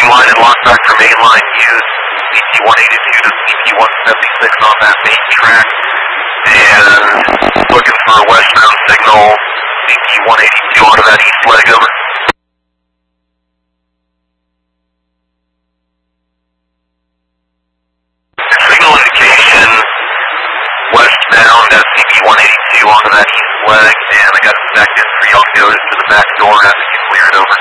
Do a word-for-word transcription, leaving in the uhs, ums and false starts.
green line and lock back for main line, use C P one eighty-two to C P one seventy-six on that main track, and looking for a westbound signal, C P one eighty-two onto that east leg, over. Signal indication, westbound at C P one eighty-two onto that east leg, and I got a second for y'all to go to the back door after you clear it, over.